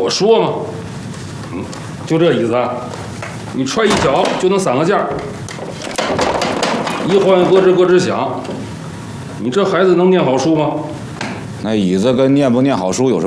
我说嘛，就这椅子啊，你踹一脚就能3个件儿，一晃咯吱咯吱响。你这孩子能念好书吗？ 那椅子跟念不念好书有什么？